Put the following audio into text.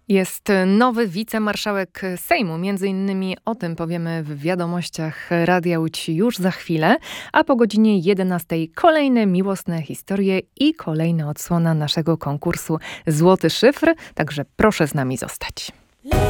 Jest nowy wicemarszałek Sejmu. Między innymi o tym powiemy w wiadomościach Radia Łódź już za chwilę. A po godzinie 11 kolejne miłosne historie i kolejna odsłona naszego konkursu Złoty Szyfr. Także proszę z nami zostać.